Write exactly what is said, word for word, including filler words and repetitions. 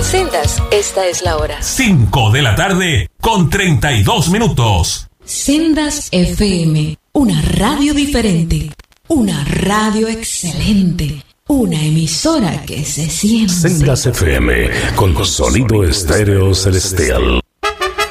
Sendas, esta es la hora. cinco de la tarde con treinta y dos minutos. Sendas F M, una radio diferente, una radio excelente, una emisora que se siente. Sendas F M, con sonido estéreo celestial.